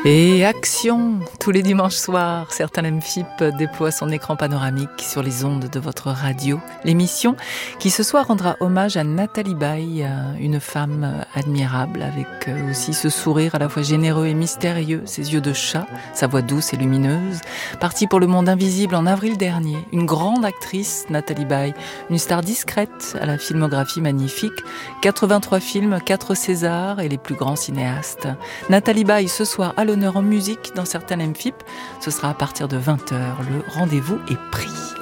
Et action, tous les dimanches soirs, Certain Memphip déploie son écran panoramique sur les ondes de votre radio. L'émission qui ce soir rendra hommage à Nathalie Baye, une femme admirable avec aussi ce sourire à la fois généreux et mystérieux, ses yeux de chat, sa voix douce et lumineuse. Partie pour le monde invisible en avril dernier, une grande actrice, Nathalie Baye, une star discrète à la filmographie magnifique, 83 films, 4 Césars et les plus grands cinéastes. Nathalie Baye ce soir à l'honneur en musique dans Certain Memphip. Ce sera à partir de 20h. Le rendez-vous est pris.